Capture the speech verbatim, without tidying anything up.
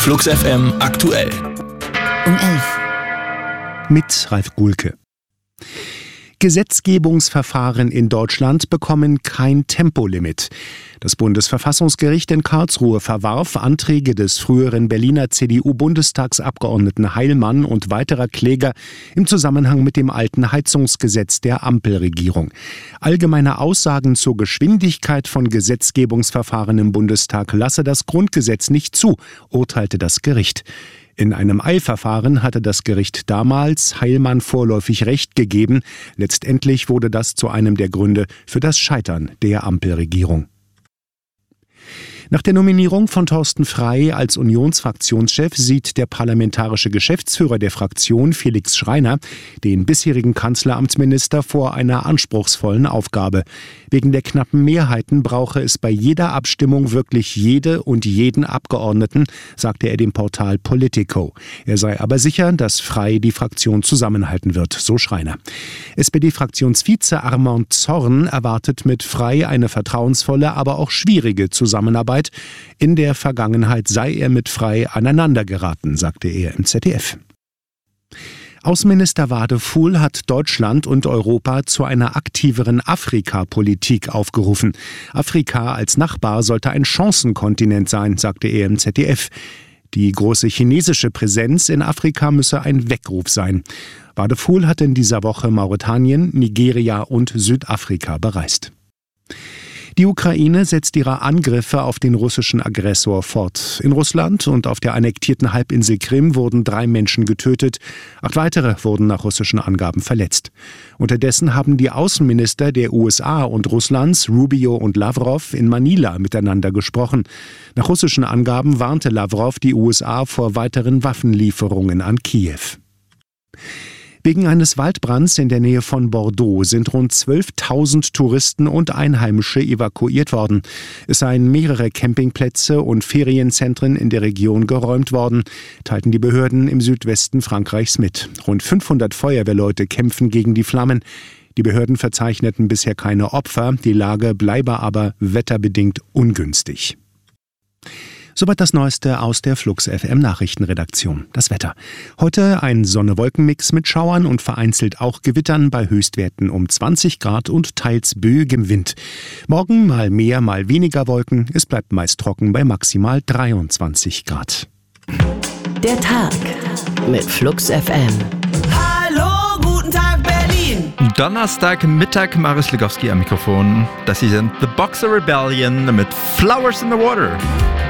Flux F M aktuell. Um elf. Mit Ralf Gulke. Gesetzgebungsverfahren in Deutschland bekommen kein Tempolimit. Das Bundesverfassungsgericht in Karlsruhe verwarf Anträge des früheren Berliner C D U-Bundestagsabgeordneten Heilmann und weiterer Kläger im Zusammenhang mit dem alten Heizungsgesetz der Ampelregierung. Allgemeine Aussagen zur Geschwindigkeit von Gesetzgebungsverfahren im Bundestag lasse das Grundgesetz nicht zu, urteilte das Gericht. In einem Eilverfahren hatte das Gericht damals Heilmann vorläufig Recht gegeben. Letztendlich wurde das zu einem der Gründe für das Scheitern der Ampelregierung. Nach der Nominierung von Thorsten Frey als Unionsfraktionschef sieht der parlamentarische Geschäftsführer der Fraktion, Felix Schreiner, den bisherigen Kanzleramtsminister vor einer anspruchsvollen Aufgabe. Wegen der knappen Mehrheiten brauche es bei jeder Abstimmung wirklich jede und jeden Abgeordneten, sagte er dem Portal Politico. Er sei aber sicher, dass Frey die Fraktion zusammenhalten wird, so Schreiner. S P D-Fraktionsvize Armand Zorn erwartet mit Frey eine vertrauensvolle, aber auch schwierige Zusammenarbeit. In der Vergangenheit sei er mit Frey aneinandergeraten, sagte er im Z D F. Außenminister Wadefuhl hat Deutschland und Europa zu einer aktiveren Afrika-Politik aufgerufen. Afrika als Nachbar sollte ein Chancenkontinent sein, sagte er im Z D F. Die große chinesische Präsenz in Afrika müsse ein Weckruf sein. Wadefuhl hat in dieser Woche Mauretanien, Nigeria und Südafrika bereist. Die Ukraine setzt ihre Angriffe auf den russischen Aggressor fort. In Russland und auf der annektierten Halbinsel Krim wurden drei Menschen getötet. Acht weitere wurden nach russischen Angaben verletzt. Unterdessen haben die Außenminister der U S A und Russlands, Rubio und Lavrov, in Manila miteinander gesprochen. Nach russischen Angaben warnte Lavrov die U S A vor weiteren Waffenlieferungen an Kiew. Wegen eines Waldbrands in der Nähe von Bordeaux sind rund zwölftausend Touristen und Einheimische evakuiert worden. Es seien mehrere Campingplätze und Ferienzentren in der Region geräumt worden, teilten die Behörden im Südwesten Frankreichs mit. Rund fünfhundert Feuerwehrleute kämpfen gegen die Flammen. Die Behörden verzeichneten bisher keine Opfer, die Lage bleibe aber wetterbedingt ungünstig. Soweit das Neueste aus der Flux F M Nachrichtenredaktion. Das Wetter. Heute ein Sonne-Wolken-Mix mit Schauern und vereinzelt auch Gewittern bei Höchstwerten um zwanzig Grad und teils böigem Wind. Morgen mal mehr, mal weniger Wolken. Es bleibt meist trocken bei maximal dreiundzwanzig Grad. Der Tag mit Flux F M. Hallo, guten Tag Berlin! Donnerstagmittag, Marius Ligowski am Mikrofon. Das hier sind The Boxer Rebellion mit Flowers in the Water.